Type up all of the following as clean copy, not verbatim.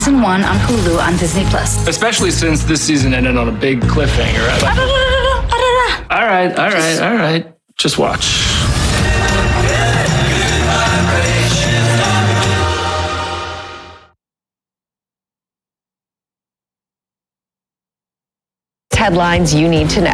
Season 1 on Hulu on Disney+. Especially since this season ended on a big cliffhanger. All right. Just watch. Headlines you need to know.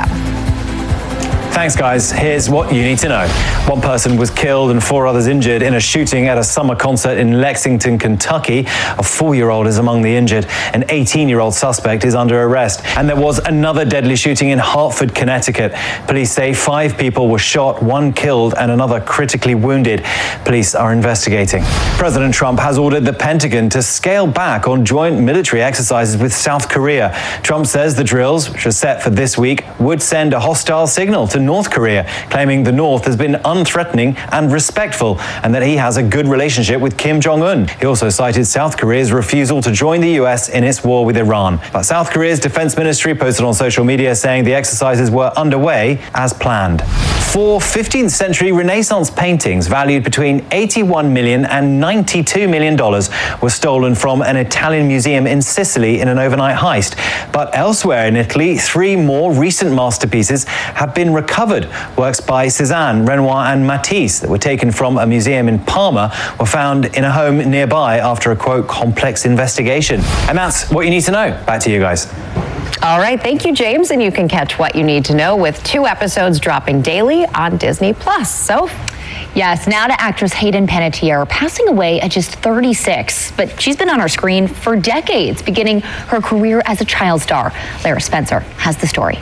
Thanks, guys. Here's what you need to know. One person was killed and 4 others injured in a shooting at a summer concert in Lexington, Kentucky. A 4-year-old is among the injured. An 18-year-old suspect is under arrest. And there was another deadly shooting in Hartford, Connecticut. Police say 5 people were shot, 1 killed, and another critically wounded. Police are investigating. President Trump has ordered the Pentagon to scale back on joint military exercises with South Korea. Trump says the drills, which are set for this week, would send a hostile signal to North Korea, claiming the North has been unthreatening and respectful, and that he has a good relationship with Kim Jong-un. He also cited South Korea's refusal to join the US in its war with Iran. But South Korea's defense ministry posted on social media saying the exercises were underway as planned. 4 15th century Renaissance paintings valued between $81 million and $92 million were stolen from an Italian museum in Sicily in an overnight heist. But elsewhere in Italy, 3 more recent masterpieces have been recovered. Works by Cézanne, Renoir and Matisse that were taken from a museum in Parma were found in a home nearby after a, quote, complex investigation. And that's what you need to know. Back to you guys. All right, thank you, James. And you can catch What You Need to Know with 2 episodes dropping daily on Disney+. So, yes, now to actress Hayden Panettiere, passing away at just 36. But she's been on our screen for decades, beginning her career as a child star. Lara Spencer has the story.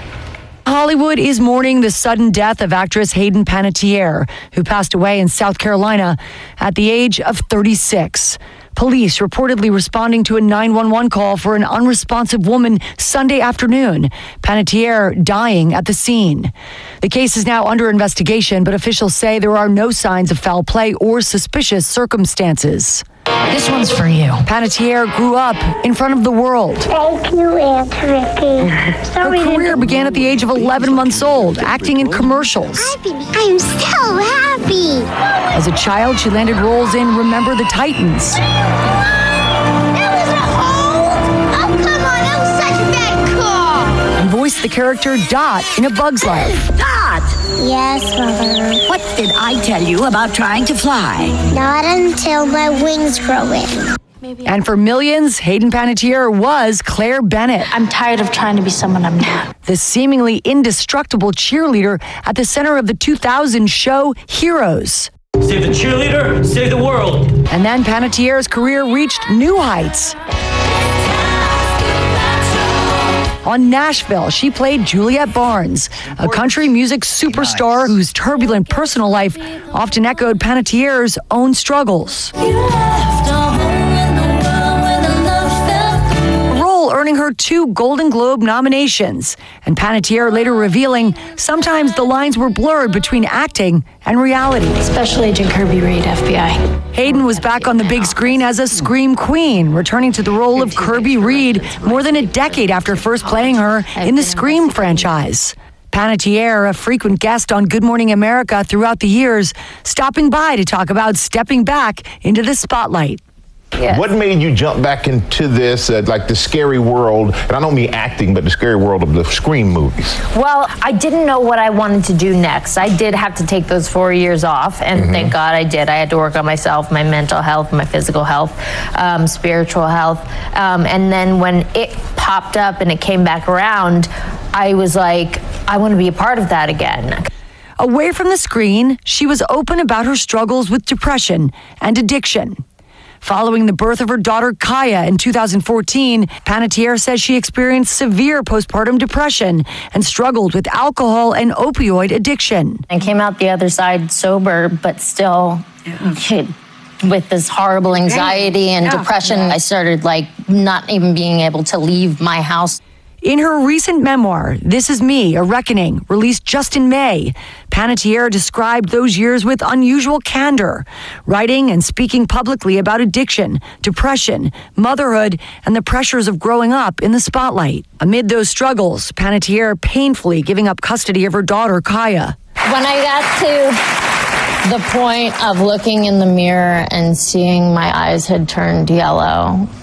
Hollywood is mourning the sudden death of actress Hayden Panettiere, who passed away in South Carolina at the age of 36. Police reportedly responding to a 911 call for an unresponsive woman Sunday afternoon, Panettiere dying at the scene. The case is now under investigation, but officials say there are no signs of foul play or suspicious circumstances. This one's for you. Panettiere grew up in front of the world. Thank you, Aunt Ricky. Her career began at the age of 11 months old, acting in commercials. I'm so happy. As a child, she landed roles in Remember the Titans. That was a hole? Oh, come on, that was such a bad call. And voiced the character Dot in A Bug's Life. Dot! Yes, Mother. What did I tell you about trying to fly? Not until my wings grow in. And for millions, Hayden Panettiere was Claire Bennett. I'm tired of trying to be someone I'm not. The seemingly indestructible cheerleader at the center of the 2000 show Heroes. Save the cheerleader, save the world. And then Panettiere's career reached new heights. On Nashville, she played Juliette Barnes, a country music superstar whose turbulent personal life often echoed Panettiere's own struggles. A role earning her 2 Golden Globe nominations, and Panettiere later revealing sometimes the lines were blurred between acting and reality. Special Agent Kirby Reed, FBI. Hayden was back on the big screen as a scream queen, returning to the role of Kirby Reed more than a decade after first playing her in the Scream franchise. Panettiere, a frequent guest on Good Morning America throughout the years, stopping by to talk about stepping back into the spotlight. Yes. What made you jump back into this, like the scary world, and I don't mean acting, but the scary world of the Scream movies? Well, I didn't know what I wanted to do next. I did have to take those 4 years off, and thank God I did. I had to work on myself, my mental health, my physical health, spiritual health. And then when it popped up and it came back around, I was like, I want to be a part of that again. Away from the screen, she was open about her struggles with depression and addiction. Following the birth of her daughter Kaya in 2014, Panettiere says she experienced severe postpartum depression and struggled with alcohol and opioid addiction. I came out the other side sober, but still with this horrible anxiety and depression. I started not even being able to leave my house. In her recent memoir, This Is Me, A Reckoning, released just in May, Panettiere described those years with unusual candor, writing and speaking publicly about addiction, depression, motherhood, and the pressures of growing up in the spotlight. Amid those struggles, Panettiere painfully giving up custody of her daughter, Kaya. When I got to the point of looking in the mirror and seeing my eyes had turned yellow,